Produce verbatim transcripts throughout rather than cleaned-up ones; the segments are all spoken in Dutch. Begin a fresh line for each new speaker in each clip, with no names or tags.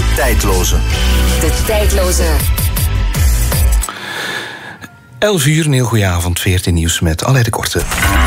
De tijdloze.
De tijdloze.
elf uur, een heel goeie avond, veertien nieuws met Aleid de Korte.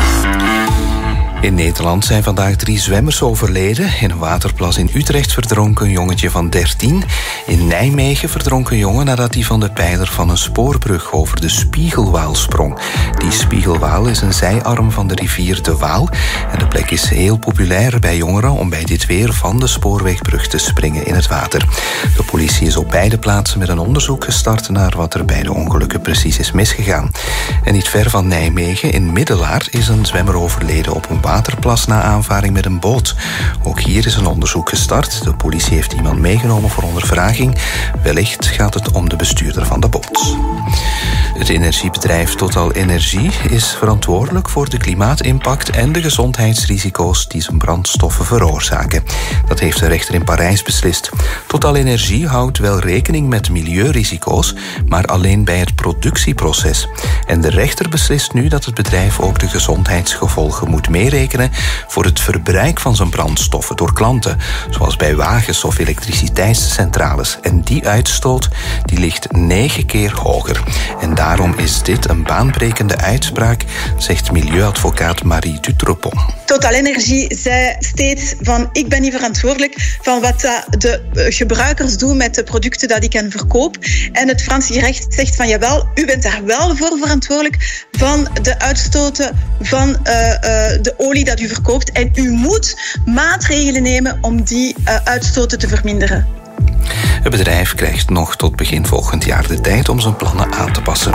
In Nederland zijn vandaag drie zwemmers overleden. In een waterplas in Utrecht verdronk een jongetje van dertien. In Nijmegen verdronk een jongen nadat hij van de pijler van een spoorbrug over de Spiegelwaal sprong. Die Spiegelwaal is een zijarm van de rivier de Waal. En de plek is heel populair bij jongeren om bij dit weer van de spoorwegbrug te springen in het water. De politie is op beide plaatsen met een onderzoek gestart naar wat er bij de ongelukken precies is misgegaan. En niet ver van Nijmegen, in Middelaar, is een zwemmer overleden op een waterplas na aanvaring met een boot. Ook hier is een onderzoek gestart. De politie heeft iemand meegenomen voor ondervraging. Wellicht gaat het om de bestuurder van de boot. Het energiebedrijf Total Energie is verantwoordelijk voor de klimaatimpact en de gezondheidsrisico's die zijn brandstoffen veroorzaken. Dat heeft de rechter in Parijs beslist. Total Energie houdt wel rekening met milieurisico's, maar alleen bij het productieproces. En de rechter beslist nu dat het bedrijf ook de gezondheidsgevolgen moet meerekenen voor het verbruik van zijn brandstoffen door klanten, zoals bij wagens of elektriciteitscentrales. En die uitstoot die ligt negen keer hoger. En daarom is dit een baanbrekende uitspraak, zegt milieuadvocaat Marie Dutrepont.
Total Energie zei steeds van ik ben niet verantwoordelijk van wat de gebruikers doen met de producten dat ik hen verkoop. En het Franse gerecht zegt van jawel, u bent daar wel voor verantwoordelijk van de uitstoten van uh, uh, de olie dat u verkoopt. En u moet maatregelen nemen om die uh, uitstoten te verminderen.
Het bedrijf krijgt nog tot begin volgend jaar de tijd om zijn plannen aan te passen.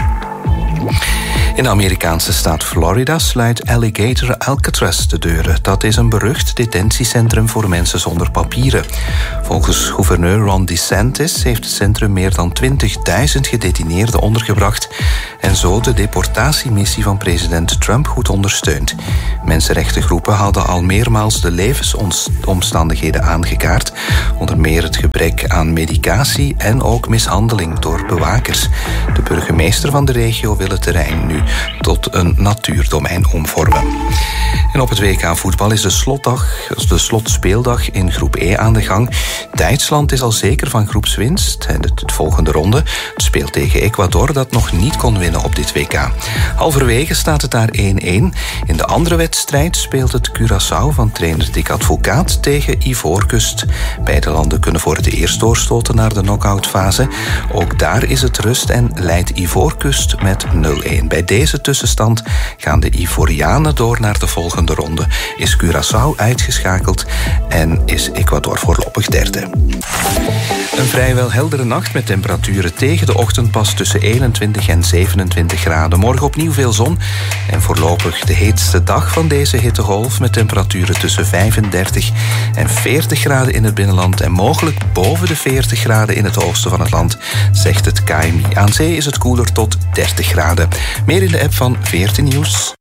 In de Amerikaanse staat Florida sluit Alligator Alcatraz de deuren. Dat is een berucht detentiecentrum voor mensen zonder papieren. Volgens gouverneur Ron DeSantis heeft het centrum meer dan twintigduizend gedetineerden ondergebracht en zo de deportatiemissie van president Trump goed ondersteund. Mensenrechtengroepen hadden al meermaals de levensomstandigheden aangekaart, onder meer het gebrek aan medicatie en ook mishandeling door bewakers. De burgemeester van de regio wil het terrein nu tot een natuurdomein omvormen. En op het W K voetbal is de slotdag, de slotspeeldag in groep E aan de gang. Duitsland is al zeker van groepswinst en de, de volgende ronde. Het speelt tegen Ecuador dat nog niet kon winnen op dit W K. Halverwege staat het daar één-één. In de andere wedstrijd speelt het Curaçao van trainer Dick Advocaat tegen Ivoorkust. Beide landen kunnen voor het eerst doorstoten naar de knock-outfase. Ook daar is het rust en leidt Ivoorkust met nul-één. Bij deze tussenstand gaan de Ivorianen door naar de volgende ronde. Is Curaçao uitgeschakeld en is Ecuador voorlopig derde. Een vrijwel heldere nacht met temperaturen tegen de ochtendpas tussen eenentwintig en zevenentwintig graden. Morgen opnieuw veel zon en voorlopig de heetste dag van deze hittegolf met temperaturen tussen vijfendertig en veertig graden in het binnenland en mogelijk boven de veertig graden in het oosten van het land, zegt het K M I. Aan zee is het koeler tot dertig graden. Meer in de app van veertien Nieuws.